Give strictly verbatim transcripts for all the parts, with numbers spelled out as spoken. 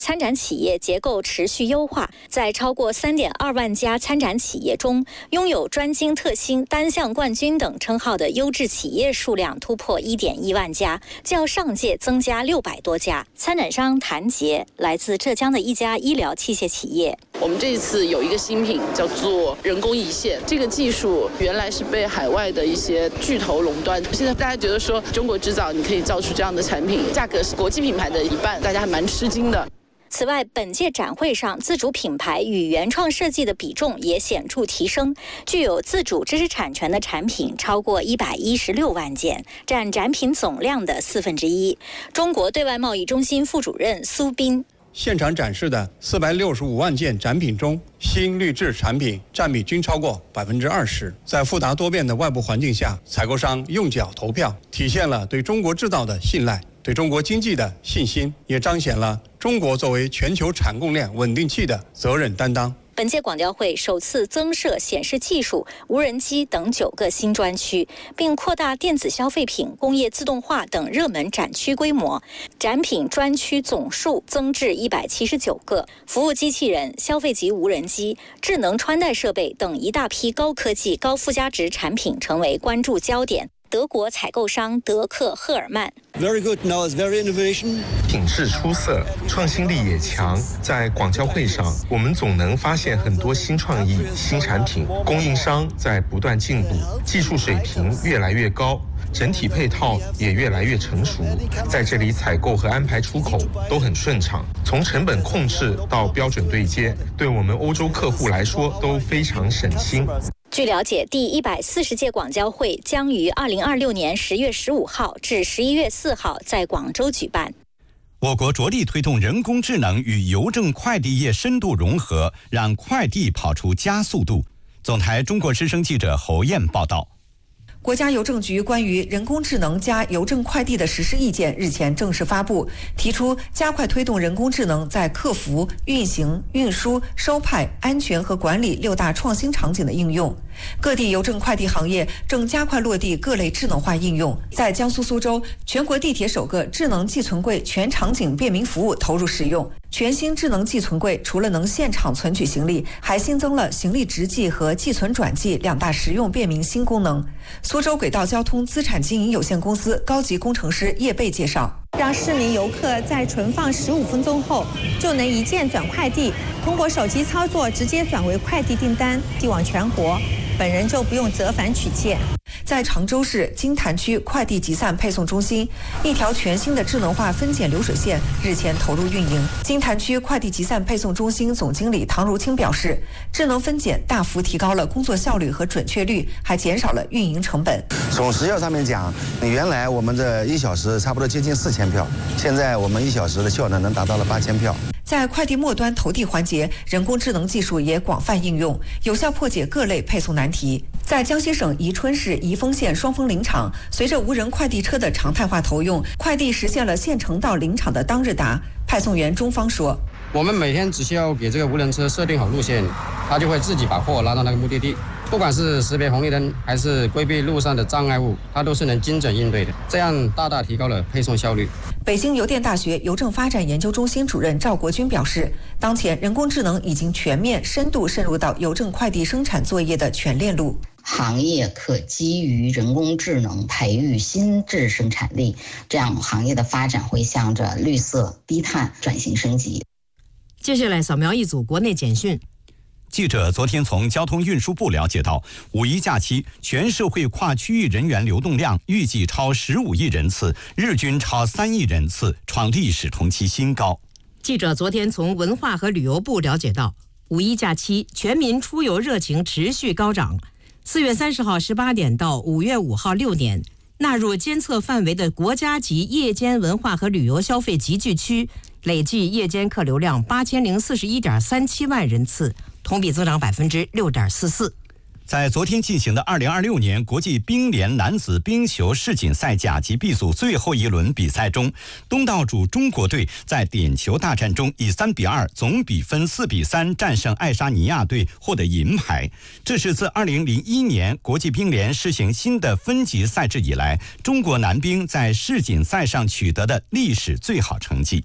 参展企业结构持续优化，在超过 三点二万家参展企业中，拥有专精特新、单项冠军等称号的优质企业数量突破 一点一万家，较上届增加六百多家。参展商谭杰来自浙江的一家医疗器械企业。 我们这一次有一个新品叫做人工胰腺，这个技术原来是被海外的一些巨头垄断，现在大家觉得说中国制造你可以造出这样的产品，价格是国际品牌的一半，大家还蛮吃惊的。 此外，本届展会上自主品牌与原创设计的比重也显著提升，具有自主知识产权的产品超过一百一十六万件，占展品总量的四分之一。中国对外贸易中心副主任苏斌。 现场展示的四百六十五万件展品中，新绿质产品占比均超过百分之二十。在复杂多变的外部环境下，采购商用脚投票，体现了对中国制造的信赖，对中国经济的信心，也彰显了中国作为全球产供链稳定器的责任担当。 本届广交会首次增设显示技术、无人机等九个新专区，并扩大电子消费品、工业自动化等热门展区规模，展品专区总数增至一百七十九个，服务机器人、消费级无人机、智能穿戴设备等一大批高科技、高附加值产品成为关注焦点。德国采购商德克赫尔曼 Very good, now it's very innovation. 品质出色，创新力也强。在广交会上，我们总能发现很多新创意、新产品，供应商在不断进步，技术水平越来越高，整体配套也越来越成熟。在这里采购和安排出口都很顺畅，从成本控制到标准对接，对我们欧洲客户来说都非常省心。 据了解，第一百四十届广交会将于二零二六年十月十五号至十一月四号在广州举办。 我国着力推动人工智能与邮政快递业深度融合，让快递跑出加速度。总台中国之声记者侯燕报道。 国家邮政局关于人工智能加邮政快递的实施意见日前正式发布，提出加快推动人工智能在客服、运行、运输、收派、安全和管理六大创新场景的应用。各地邮政快递行业正加快落地各类智能化应用。在江苏苏州，全国地铁首个智能寄存柜全场景便民服务投入使用。全新智能寄存柜除了能现场存取行李，还新增了行李直寄和寄存转寄两大实用便民新功能。苏州轨道交通资产经营有限公司高级工程师叶贝介绍， 让市民游客在存放十五分钟后就能一键转快递，通过手机操作直接转为快递订单，递往全国，本人就不用折返取件。 在常州市金坛区快递集散配送中心，一条全新的智能化分拣流水线日前投入运营。金坛区快递集散配送中心总经理唐如清表示，智能分拣大幅提高了工作效率和准确率，还减少了运营成本。 从时效上面讲，原来我们这一小时差不多接近四千票，现在我们一小时的效能能达到了八千票。 在快递末端投递环节，人工智能技术也广泛应用，有效破解各类配送难题。在江西省宜春市宜丰县双峰林场，随着无人快递车的常态化投用，快递实现了县城到林场的当日达。派送员钟方说， 我们每天只需要给这个无人车设定好路线，它就会自己把货拉到那个目的地，不管是识别红绿灯还是规避路上的障碍物，它都是能精准应对的，这样大大提高了配送效率。 北京邮电大学邮政发展研究中心主任赵国军表示，当前人工智能已经全面深度渗入到邮政快递生产作业的全链路。 行业可基于人工智能培育新质生产力，这样行业的发展会向着绿色低碳转型升级。 接下来扫描一组国内简讯。 记者昨天从交通运输部了解到，五一假期全社会跨区域人员流动量预计超十五亿人次，日均超三亿人次，创历史同期新高。 记者昨天从文化和旅游部了解到，五一假期全民出游热情持续高涨。四月三十号十八点到五月五号六点，纳入监测范围的国家级夜间文化和旅游消费集聚区，累计夜间客流量八千零四十一点三七万人次，同比增长百分之六点四四。 在昨天进行的二零二六年国际冰联男子冰球世锦赛甲级 B 组最后一轮比赛中，东道主中国队在点球大战中以三比二总比分四比三战胜爱沙尼亚队，获得银牌。这是自二零零一年国际冰联实行新的分级赛制以来，中国男冰在世锦赛上取得的历史最好成绩。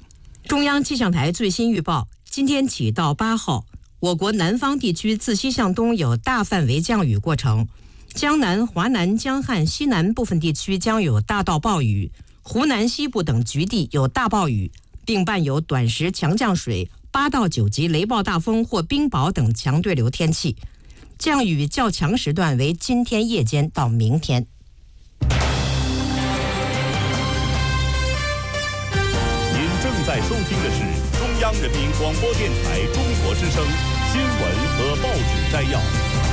中央气象台最新预报，今天起到八号，我国南方地区自西向东有大范围降雨过程，江南、华南、江汉、西南部分地区将有大到暴雨，湖南西部等局地有大暴雨，并伴有短时强降水、八到九级雷暴大风或冰雹等强对流天气。降雨较强时段为今天夜间到明天。 正在收听的是中央人民广播电台中国之声新闻和报纸摘要。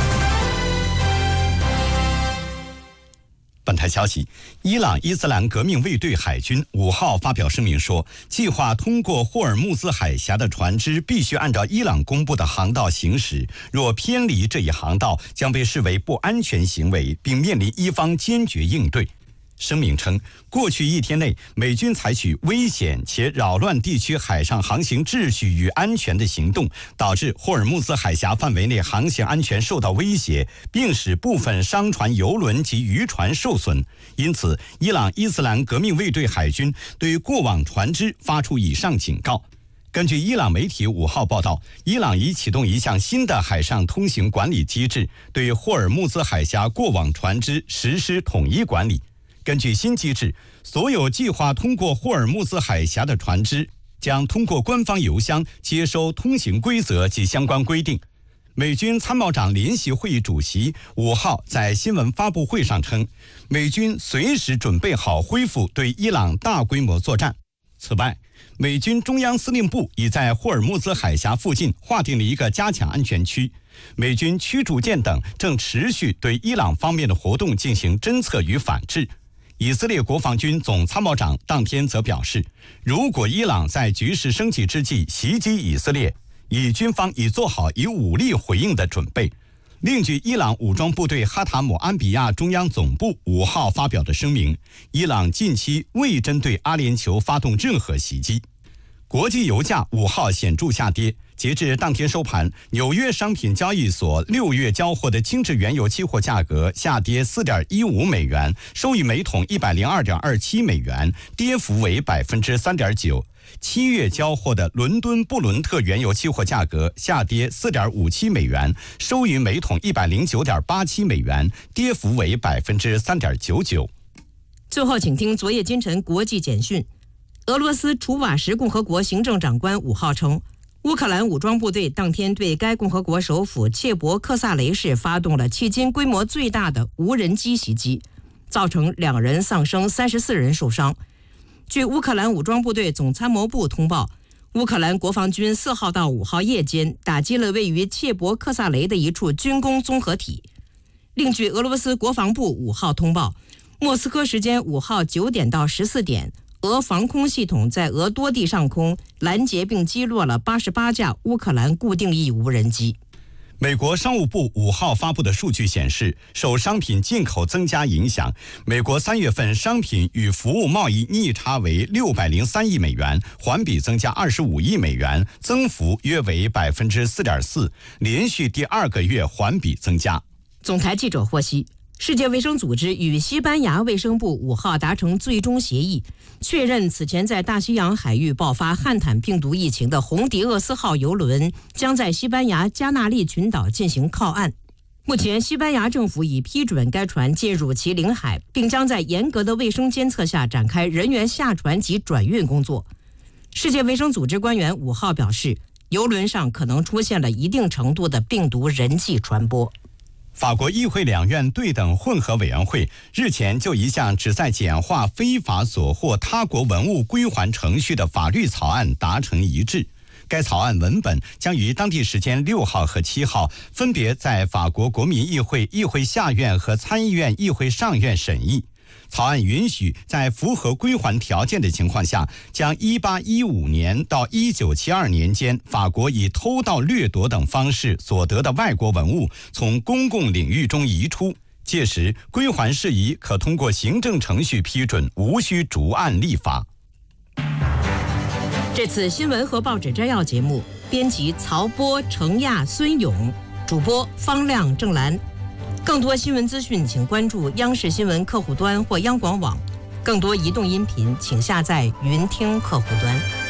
本台消息，伊朗伊斯兰革命卫队海军五号发表声明说，计划通过霍尔木兹海峡的船只必须按照伊朗公布的航道行驶，若偏离这一航道，将被视为不安全行为，并面临伊方坚决应对。声明称，过去一天内，美军采取危险且扰乱地区海上航行秩序与安全的行动，导致霍尔木兹海峡范围内航行安全受到威胁，并使部分商船、油轮及渔船受损。因此，伊朗伊斯兰革命卫队海军对过往船只发出以上警告。根据伊朗媒体五号报道，伊朗已启动一项新的海上通行管理机制，对霍尔木兹海峡过往船只实施统一管理。根据新机制，所有计划通过霍尔木兹海峡的船只将通过官方邮箱接收通行规则及相关规定。美军参谋长联席会议主席五号在新闻发布会上称，美军随时准备好恢复对伊朗大规模作战。此外，美军中央司令部已在霍尔木兹海峡附近划定了一个加强安全区，美军驱逐舰等正持续对伊朗方面的活动进行侦测与反制。以色列国防军总参谋长当天则表示，如果伊朗在局势升级之际袭击以色列，以军方已做好以武力回应的准备。另据伊朗武装部队哈塔姆安比亚中央总部五号发表的声明，伊朗近期未针对阿联酋发动任何袭击。国际油价五号显著下跌，截至当天收盘，纽约商品交易所六月交货的轻质原油期货价格下跌 四点一五美元，收于每桶 一百零二点二七美元，跌幅为 百分之三点九。七月交货的伦敦布伦特原油期货价格下跌 四点五七美元，收于每桶 一百零九点八七美元，跌幅为 百分之三点九九。 最后请听昨夜今晨国际简讯。俄罗斯楚瓦什共和国行政长官五号称，乌克兰武装部队当天对该共和国首府切博克萨雷市发动了迄今规模最大的无人机袭击，造成两人丧生，三十四人受伤。据乌克兰武装部队总参谋部通报，乌克兰国防军四号到五号夜间打击了位于切博克萨雷的一处军工综合体。另据俄罗斯国防部五号通报，莫斯科时间五号九点到十四点，俄防空系统在俄多地上空拦截并击落了八十八架乌克兰固定翼无人机。 美国商务部五号发布的数据显示，受商品进口增加影响，美国三月份商品与服务贸易逆差为六百零三亿美元，环比增加二十五亿美元，增幅约为百分之四点四，连续第二个月环比增加。 总台记者获悉，世界卫生组织与西班牙卫生部五号达成最终协议，确认此前在大西洋海域爆发汉坦病毒疫情的红迪厄斯号邮轮将在西班牙加纳利群岛进行靠岸。目前，西班牙政府已批准该船进入其领海，并将在严格的卫生监测下展开人员下船及转运工作。世界卫生组织官员五号表示，邮轮上可能出现了一定程度的病毒人际传播。 法国议会两院对等混合委员会日前就一项旨在简化非法索获他国文物归还程序的法律草案达成一致。该草案文本将于当地时间六号和七号分别在法国国民议会议会下院和参议院议会上院审议。草案允许在符合归还条件的情况下，将一八一五年到一九七二年间法国以偷盗、掠夺等方式所得的外国文物从公共领域中移出，届时归还事宜可通过行政程序批准，无需逐案立法。 这次新闻和报纸摘要节目，编辑曹波、程亚、孙勇，主播方亮、郑兰。更多新闻资讯，请关注央视新闻客户端或央广网。更多移动音频，请下载云听客户端。